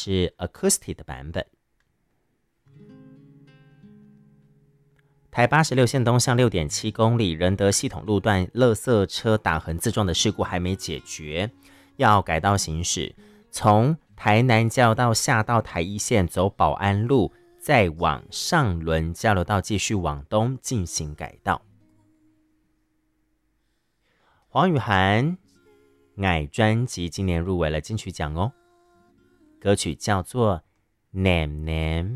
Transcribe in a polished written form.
是 acoustic 的版本。台86线东向 6.7 公里仁德系统路段垃圾车打横自撞的事故还没解决，要改道行驶，从台南交流道下到台一线走保安路，再往上仑交流道继续往东进行改道。黄宇涵爱专辑今年入围了金曲奖哦，歌曲叫做 Nam Nam。